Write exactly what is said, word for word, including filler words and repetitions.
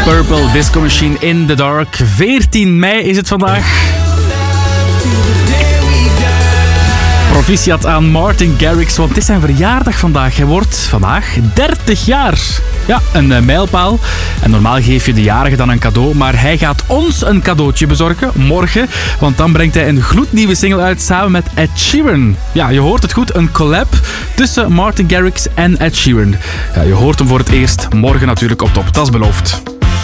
Purple Disco Machine in the Dark. veertien mei is het vandaag. Proficiat aan Martin Garrix, want het is zijn verjaardag vandaag. Hij wordt vandaag dertig jaar. Ja, een uh, mijlpaal. En normaal geef je de jarige dan een cadeau, maar hij gaat ons een cadeautje bezorgen morgen, want dan brengt hij een gloednieuwe single uit samen met Ed Sheeran. Ja, je hoort het goed, een collab tussen Martin Garrix en Ed Sheeran. Ja, je hoort hem voor het eerst morgen natuurlijk op Top, dat is beloofd.